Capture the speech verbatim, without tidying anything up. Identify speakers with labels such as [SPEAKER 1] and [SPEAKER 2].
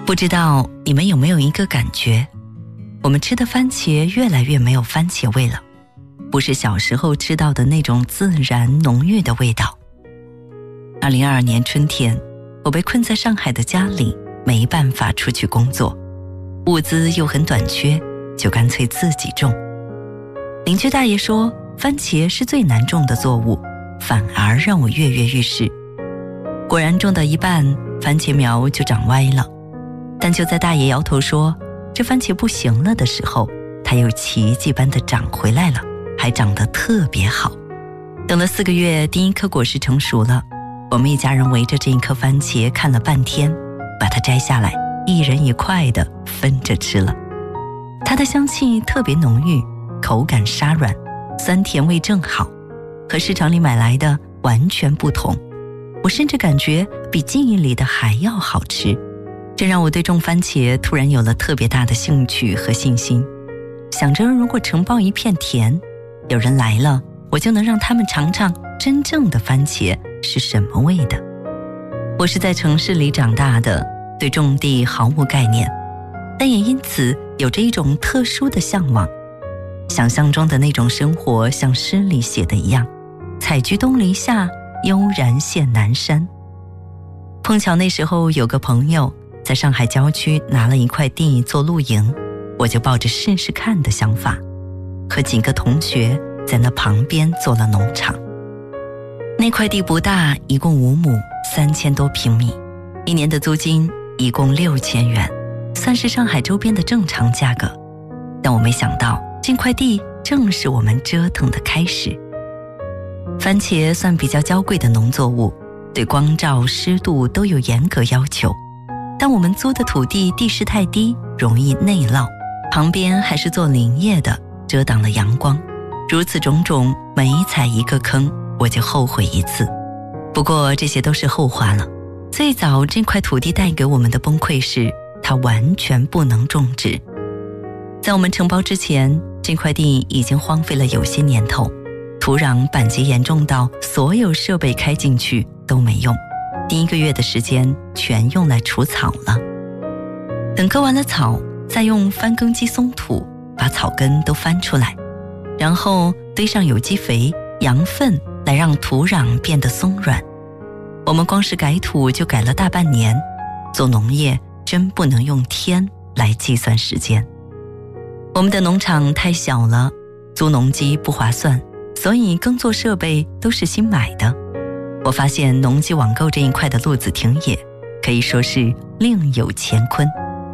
[SPEAKER 1] 不知道你们有没有一个感觉，我们吃的番茄越来越没有番茄味了，不是小时候吃到的那种自然浓郁的味道。二零二二年春天，我被困在上海的家里，没办法出去工作，物资又很短缺，就干脆自己种。邻居大爷说，番茄是最难种的作物，反而让我跃跃欲试。果然种到一半，番茄苗就长歪了。但就在大爷摇头说这番茄不行了的时候，它又奇迹般地长回来了，还长得特别好。等了四个月，第一颗果实成熟了，我们一家人围着这一颗番茄看了半天，把它摘下来，一人一块地分着吃了。它的香气特别浓郁，口感沙软，酸甜味正好，和市场里买来的完全不同。我甚至感觉比记忆里的还要好吃。这让我对种番茄突然有了特别大的兴趣和信心，想着如果承包一片田，有人来了，我就能让他们尝尝真正的番茄是什么味的。我是在城市里长大的，对种地毫无概念，但也因此有着一种特殊的向往。想象中的那种生活像诗里写的一样，采菊东篱下，悠然见南山。碰巧那时候有个朋友在上海郊区拿了一块地做露营，我就抱着试试看的想法，和几个同学在那旁边做了农场。那块地不大，一共五亩，三千多平米，一年的租金一共六千元，算是上海周边的正常价格。但我没想到，这块地正是我们折腾的开始。番茄算比较娇贵的农作物，对光照、湿度都有严格要求。但我们租的土地地势太低，容易内涝，旁边还是做林业的，遮挡了阳光。如此种种，每踩一个坑，我就后悔一次。不过这些都是后话了。最早这块土地带给我们的崩溃是，它完全不能种植。在我们承包之前，这块地已经荒废了有些年头，土壤板结严重到所有设备开进去都没用。第一个月的时间全用来除草了，等割完了草，再用翻耕机松土，把草根都翻出来，然后堆上有机肥、羊粪来让土壤变得松软。我们光是改土就改了大半年，做农业真不能用天来计算时间。我们的农场太小了，租农机不划算，所以耕作设备都是新买的。我发现农机网购这一块的路子田野可以说是另有乾坤。